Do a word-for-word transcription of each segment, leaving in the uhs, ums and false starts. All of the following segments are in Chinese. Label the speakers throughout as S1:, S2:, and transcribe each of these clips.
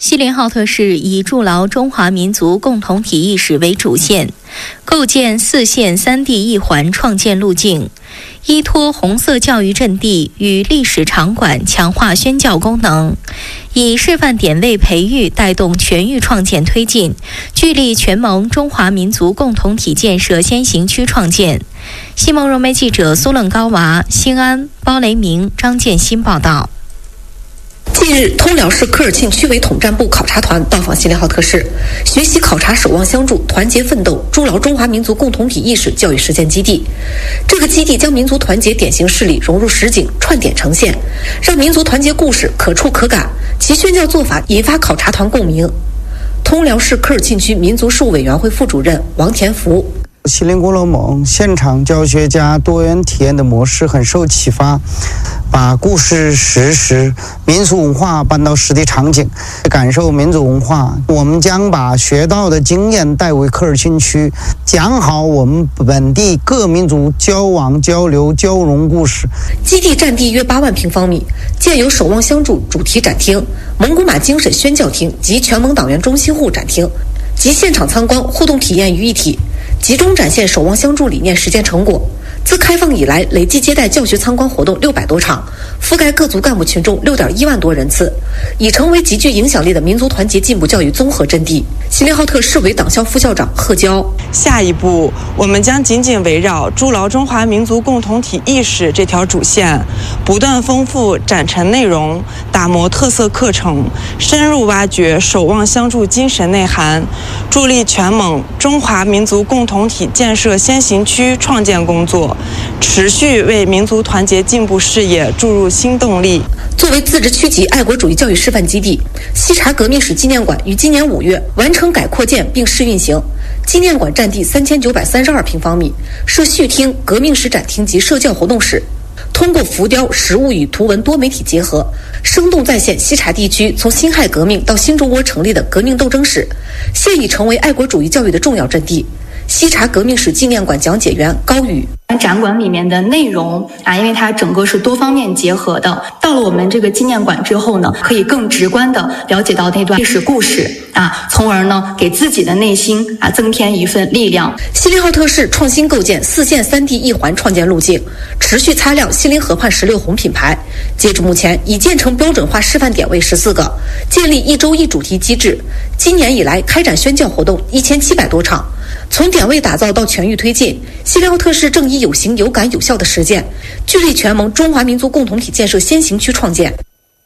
S1: 锡林浩特市以筑牢中华民族共同体意识为主线，构建四线三地一环创建路径，依托红色教育阵地与历史场馆强化宣教功能，以示范点位培育带动全域创建推进，聚力全盟中华民族共同体建设先行区创建。新盟融媒记者苏冷高娃、兴安、包雷明、张建新报道。
S2: 近日，通辽市科尔沁区委统战部考察团到访锡林浩特市，学习考察守望相助、团结奋斗、筑牢中华民族共同体意识教育实践基地。这个基地将民族团结典型事例融入实景，串点呈现，让民族团结故事可触可感，其宣教做法引发考察团共鸣。通辽市科尔沁区民族事务委员会副主任王田福。
S3: 锡林郭勒盟现场教学加多元体验的模式很受启发，把故事、实时、民俗文化搬到实地场景，感受民族文化。我们将把学到的经验带回科尔沁区，讲好我们本地各民族交往、交流、交融故事。
S2: 基地占地约八万平方米，建有守望相助主题展厅、蒙古马精神宣教厅及全盟党员中心户展厅，集现场参观、互动体验于一体。集中展现守望相助理念实践成果。自开放以来，累计接待教学参观活动六百多场，覆盖各族干部群众六点一万多人次，已成为极具影响力的民族团结进步教育综合阵地。锡林浩特市委党校副校长贺娇：
S4: 下一步，我们将紧紧围绕筑牢中华民族共同体意识这条主线，不断丰富展陈内容，打磨特色课程，深入挖掘守望相助精神内涵，助力全盟中华民族共同体建设先行区创建工作，持续为民族团结进步事业注入新动力。
S2: 作为自治区级爱国主义教育示范基地，西察革命史纪念馆于今年五月完成改扩建并试运行。纪念馆占地三千九百三十二平方米，设序厅、革命史展厅及社教活动室。通过浮雕、实物与图文多媒体结合，生动再现西察地区从辛亥革命到新中国成立的革命斗争史，现已成为爱国主义教育的重要阵地。西察革命史纪念馆讲解员高宇：
S5: 展馆里面的内容啊，因为它整个是多方面结合的，到了我们这个纪念馆之后呢，可以更直观的了解到那段历史故事啊，从而呢给自己的内心啊增添一份力量。
S2: 锡林浩特市创新构建四线三地一环创建路径，持续擦亮锡林河畔十六红品牌。截至目前，已建成标准化示范点位十四个，建立一周一主题机制。今年以来，开展宣教活动一千七百多场。从点位打造到全域推进，锡林浩特市正以有形、有感、有效的实践，聚力全盟中华民族共同体建设先行区创建。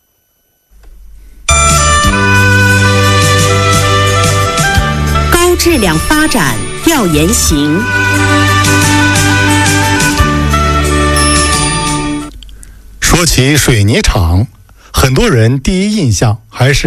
S6: 高质量发展调研行。
S7: 说起水泥厂，很多人第一印象还是